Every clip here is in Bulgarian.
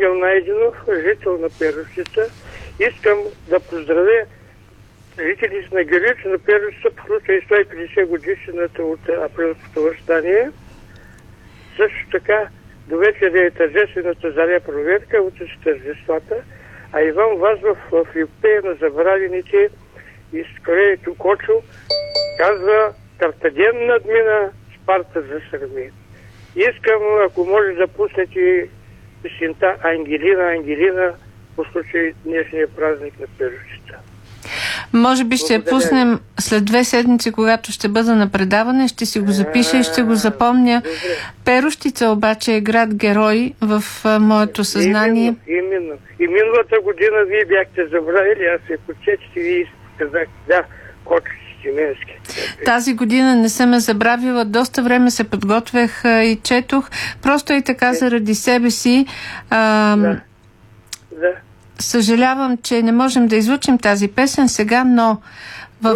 Ангел Найденов, жител на Перущица. Искам да поздравя жителите на Георгиевци на Перущица по случай 150 годишнината от априлското въстание. Също така до вечера е тържествената заря проверка, утре с тържествата. А Иван Вазов в Епея на забравените из Кореето Кочо казва: Картаген надмина, Спарта засърми. Искам, ако може да пуснете песента Ангелина по случай днешния празник на Перущица. Може би ще я пуснем след 2 седмици, когато ще бъда на предаване, ще си го запиша и ще го запомня. Добре. Перущица обаче е град-герой в моето съзнание. Именно. И миналата година вие бяхте забравили, аз се подсетите, вие казахте, да, Кочо Стименски. Тази година не съм я забравила, доста време се подготвях и четох, просто и така заради себе си. Да. Съжалявам, че не можем да излучим тази песен сега, но в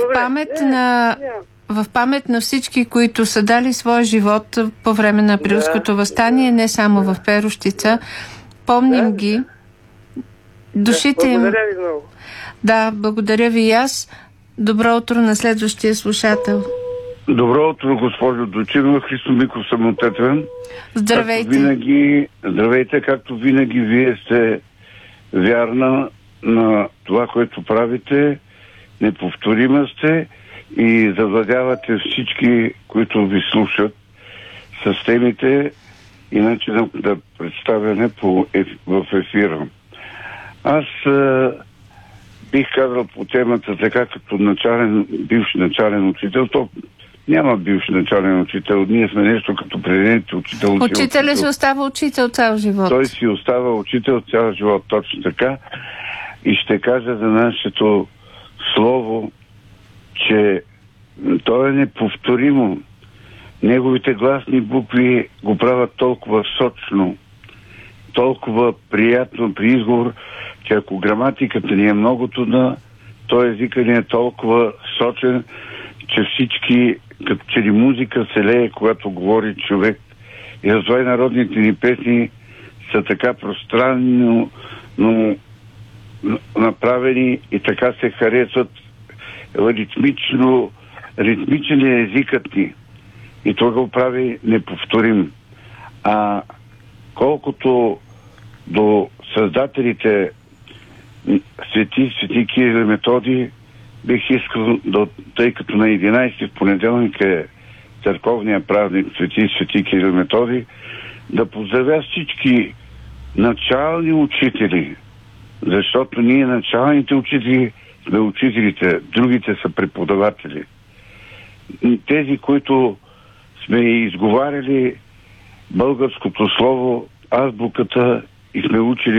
памет на всички, които са дали своя живот по време на априлското въстание, не само в Перущица, помним ги. Душите им... Благодаря ви много. Да, благодаря ви и аз. Добро утро на следващия слушател. Добро утро, госпожо Дочинова. Христо Миков съм от Тетевен. Здравейте. Здравейте, както винаги вие сте вярна на това, което правите, неповторима сте и завладявате всички, които ви слушат с темите и начинът да представяне в ефира. Аз бих казал по темата така, като бивш начален учител. То няма бивш начален учител. Ние сме нещо като предените учител. Учителят си остава учител цял живот. Той си остава учител цял живот, точно така. И ще кажа за нашето слово, че то е неповторимо. Неговите гласни букви го правят толкова сочно, толкова приятно при изговор, че ако граматиката ни е много трудна, то езика ни е толкова сочен, че всички, като че ли музика се лее, когато говори човек. И затова и народните ни песни са така пространно, но направени и така се харесват ритмичен е езикът ни. И това го прави неповторим. А колкото до създателите Свети Кирил и Методий, бих искал, тъй като на 11 в понеделник е църковния празник Свети Кирил и Методий, да поздравя всички начални учители, защото ние началните учители сме учителите, другите са преподаватели. Тези, които сме изговаряли българското слово, азбуката и сме учили